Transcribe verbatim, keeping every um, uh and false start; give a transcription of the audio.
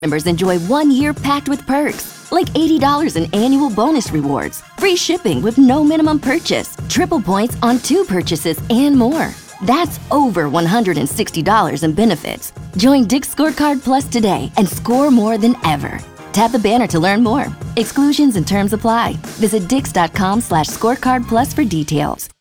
Members enjoy one year packed with perks, like eighty dollars in annual bonus rewards, free shipping with no minimum purchase, triple points on two purchases, and more. That's over one hundred sixty dollars in benefits. Join Dick's Scorecard Plus today and score more than ever. Tap the banner to learn more. Exclusions and terms apply. Visit dix.com slash scorecard plus for details.